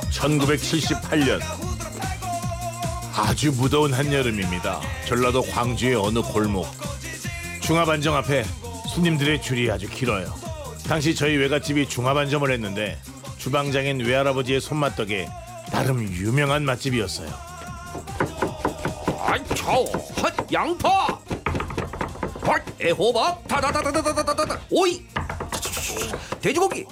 1978년 아주 무더운 한여름입니다. 전라도 광주의 어느 골목, 중화반점 앞에 손님들의 줄이 아주 길어요. 당시 저희 외갓집이 중화반점을 했는데 주방장인 외할아버지의 손맛덕에 나름 유명한 맛집이었어요. 안차오 헛 양파 헛 애호박 다다다다다다다다 오이 돼지고기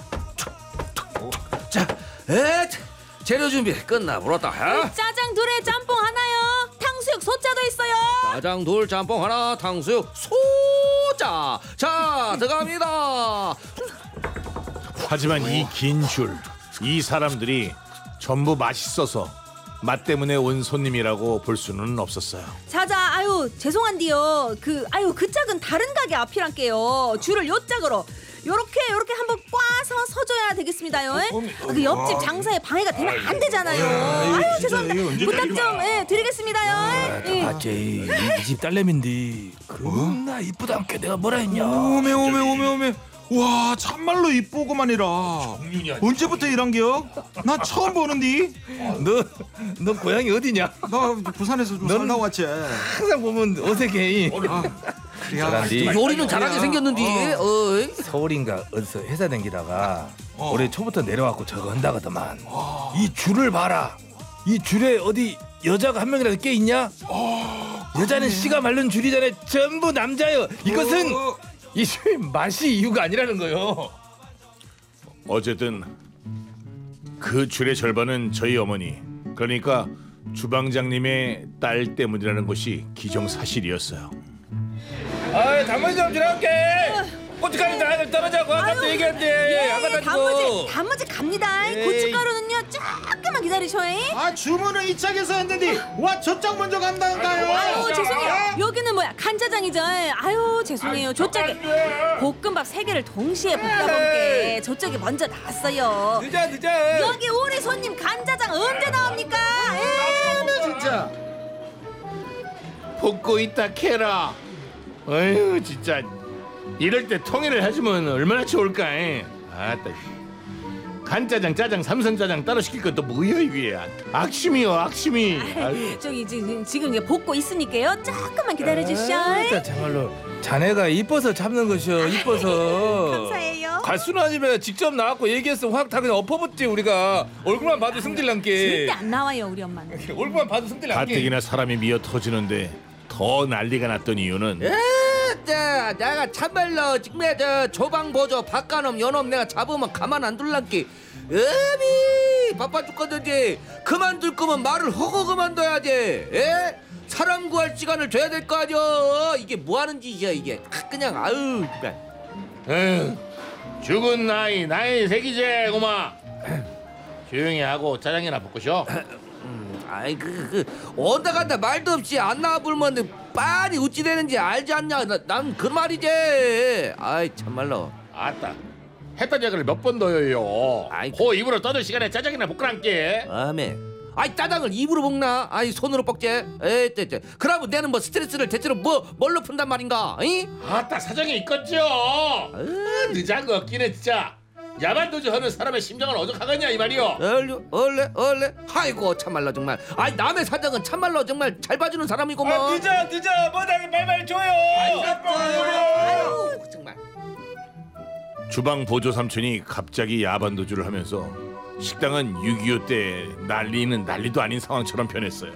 자 재료 준비 끝나버렸다. 짜장 둘에 짬뽕 하나요. 탕수육 소짜도 있어요. 짜장 둘 짬뽕 하나 탕수육 소자. 자 들어갑니다. 하지만 이 긴 줄, 이 사람들이 전부 맛있어서 맛 때문에 온 손님이라고 볼 수는 없었어요. 자자, 아유 죄송한데요. 그 짝은 다른 가게 앞이란게요. 줄을 요 짝으로 요렇게 한번 꽈서 서줘야 되겠습니다요. 그 옆집 장사에 방해가 되면 안 되잖아요. 아유 죄송합니다. 부탁 좀 드리겠습니다요. 맞지, 이 집 딸내미인데 겁나 이쁘다 않게 내가 뭐라 했냐. 오메. 와, 참말로 이쁘고만이라. 언제부터 이런겨? 나 처음 보는디. 너 고향이 어디냐? 나 부산에서 좀 살다 왔지. 항상 보면 어색해. 그래. 요리는 잘하게 생겼는데. 서울인가 어디서 회사 댕기다가 올해 초부터 내려왔고 저거 한다거더만. 이 줄을 봐라. 이 줄에 어디 여자가 한 명이라도 껴 있냐? 여자는 씨가 마른 줄이잖아요. 전부 남자요. 이것은 이 맛이 이유가 아니라는 거요. 어쨌든 그 줄의 절반은 저희 어머니, 그러니까 주방장님의 딸 때문이라는 것이 기정사실이었어요. 단무지 좀 지나갈게. 고춧가루 다 떨어져고 아까도 얘기했는데 안 갖다 주고. 단무지 갑니다. 고춧가루는요 조금만 기다리셔요. 아, 주문은 이 짝에서 했는데 와, 저짝 먼저 간다니까요. 아유 죄송해요. 여기는 뭐야 간짜장이죠. 아유 죄송해요. 저쪽에 볶음밥 3개를 동시에 볶아본게 저쪽에 먼저 나왔어요. 늦어. 여기 우리 손님 간짜장 언제 나옵니까? 진짜 볶고 있다 캐라. 아유 진짜 이럴 때 통일을 해주면 얼마나 좋을까. 아따, 간짜장, 짜장, 삼선짜장 따로 시킬 것도 뭐야 이게. 악심이요 악심이. 저기 지금 이제 볶고 있으니까요. 조금만 기다려주시오. 정말로 자네가 이뻐서 잡는 것이요. 이뻐서. 감사해요. 갈순아 집에 직접 나왔고 얘기했으면 확 다 그냥 엎어붙지. 우리가 얼굴만 봐도 승질난게. 절대 안 나와요 우리 엄마는. 얼굴만 봐도 승질난게. 가뜩이나 사람이 미어 터지는데 더 난리가 났던 이유는 내가 참말로 정말 저 조방 보조 바꿔놈 요놈 내가 잡으면 가만 안 둘란게. 어미 바빠 죽겠는데 그만둘 거면 말을 하고 그만둬야지. 사람 구할 시간을 줘야 될 거 아니야. 이게 뭐 하는 짓이야 이게. 그냥 아유. 에휴, 죽은 나이 새기제 고마. 조용히 하고 짜장이나 볶으셔. 아이 온다 간다 말도 없이 안 나와 불면 빤히 어찌 되는지 알지 않냐. 난 그 말이지. 아이 참말로. 아따, 했던 얘기를 몇 번 더요. 아이, 그 입으로 떠들 시간에 짜장이나 볶으란께. 아메. 아이 짜장을 입으로 먹나? 아이 손으로 볶지. 에이 그러면 내는 뭐 스트레스를 대체로 뭘로 푼단 말인가? 이? 아따, 사정이 있겠죠. 늦은 거 없기는 진짜. 야만도주 하는 사람의 심정을 어떡하겠냐 이 말이요. 얼레 아이고 참말로 정말. 아이 남의 사정은 참말로 정말 잘 봐주는 사람이고만. 늦어 뭐다 말말 줘요. 아유 정말. 주방 보조 삼촌이 갑자기 야반도주를 하면서 식당은 6.25 때 난리도 아닌 상황처럼 변했어요.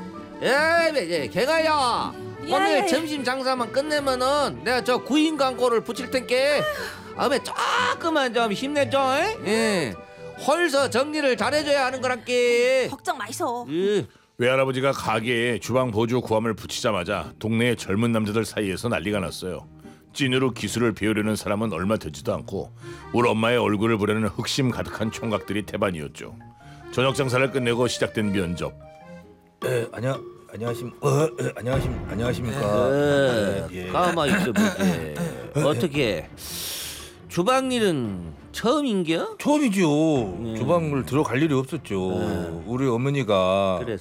개가야. 오늘 점심 장사만 끝내면은 내가 저 구인 광고를 붙일 텐께. 아메 조금만 좀 힘내줘. 홀서 정리를 잘해줘야 하는 거란께. 걱정 마이소. 외할아버지가 가게에 주방 보조 구함을 붙이자마자 동네의 젊은 남자들 사이에서 난리가 났어요. 찐으로 기술을 배우려는 사람은 얼마 되지도 않고 우리 엄마의 얼굴을 보려는 흑심 가득한 총각들이 태반이었죠. 저녁 장사를 끝내고 시작된 면접. 안녕하십니까. 가만 있어보게. 어떻게 주방 일은 처음인겨? 처음이죠. 주방을 들어갈 일이 없었죠. 우리 어머니가 그래서